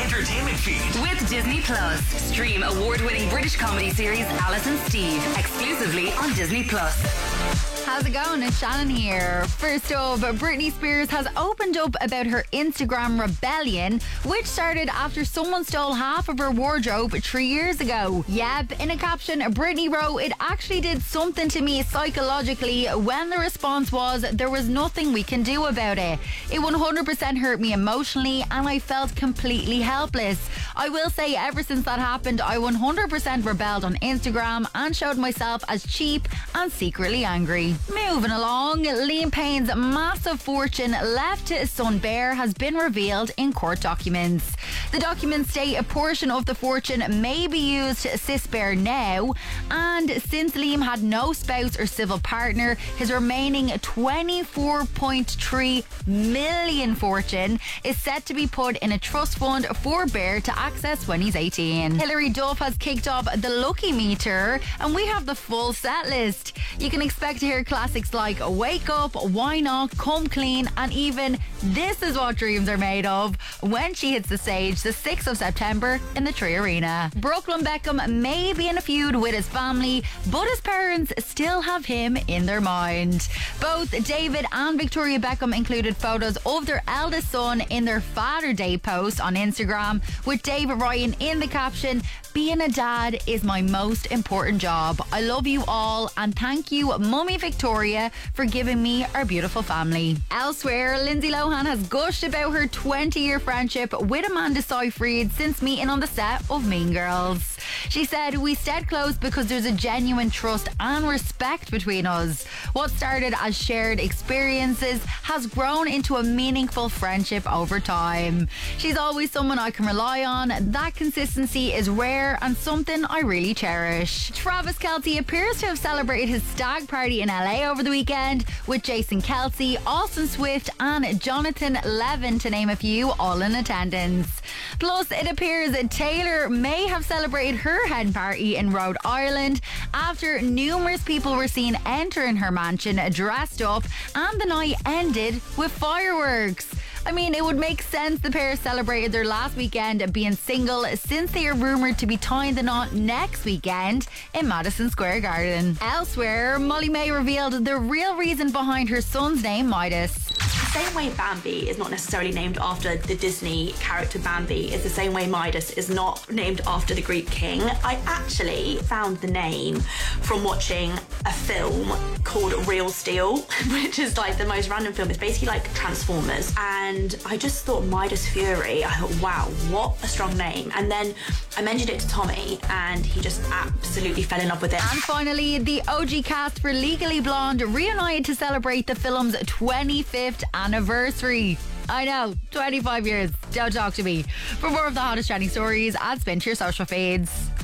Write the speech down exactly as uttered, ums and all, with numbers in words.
entertainment feed. With Disney Plus. Stream award-winning British comedy series Alice and Steve exclusively on Disney Plus. How's it going? It's Shannon here. First up, Britney Spears has opened up about her Instagram rebellion, which started after someone stole half of her wardrobe three years ago. Yep, in a caption, Britney wrote, "It actually did something to me psychologically when the response was, there was nothing we can do about it. It one hundred percent hurt me emotionally and I felt completely helpless. I will say ever since that happened, I one hundred percent rebelled on Instagram and showed myself as cheap and secretly angry." Moving along, Liam Payne's massive fortune left to his son Bear has been revealed in court documents. The documents state a portion of the fortune may be used to assist Bear now, and since Liam had no spouse or civil partner, his remaining twenty-four point three million fortune is set to be put in a trust fund for Bear to access when he's eighteen. Hilary Duff has kicked off the Lucky Meter, and we have the full set list. You can expect to hear classics like Wake Up, Why Not, Come Clean, and even This Is What Dreams Are Made Of when she hits the stage the sixth of September in the Tree Arena. Brooklyn Beckham may be in a feud with his family, but his parents still have him in their mind. Both David and Victoria Beckham included photos of their eldest son in their Father Day post on Instagram, with David writing in the caption, "Being a dad is my most important job. I love you all and thank you, Mummy Victoria, for giving me our beautiful family." Elsewhere, Lindsay Lohan has gushed about her twenty-year friendship with Amanda Seyfried since meeting on the set of Mean Girls. She said, "We stayed close because there's a genuine trust and respect between us. What started as shared experiences has grown into a meaningful friendship over time. She's always someone I can rely on. That consistency is rare and something I really cherish." Travis Kelce appears to have celebrated his stag party in L A over the weekend with Jason Kelce, Austin Swift and Jonathan Levin, to name a few, all in attendance. Plus, it appears Taylor may have celebrated her hen party in Rhode Island after numerous people were seen entering her mansion dressed up, and the night ended with fireworks. I mean, it would make sense the pair celebrated their last weekend being single, since they are rumoured to be tying the knot next weekend in Madison Square Garden. Elsewhere, Molly May revealed the real reason behind her son's name, Midas. The same way Bambi is not necessarily named after the Disney character Bambi is the same way Midas is not named after the Greek king. I actually found the name from watching a film called Real Steel, which is like the most random film. It's basically like Transformers. And I just thought Midas Fury. I thought, wow, what a strong name. And then I mentioned it to Tommy and he just absolutely fell in love with it. And finally, the O G cast for Legally Blonde reunited to celebrate the film's twenty-fifth anniversary. I know, twenty-five years. Don't talk to me. For more of the hottest trending stories, add spin to your social feeds.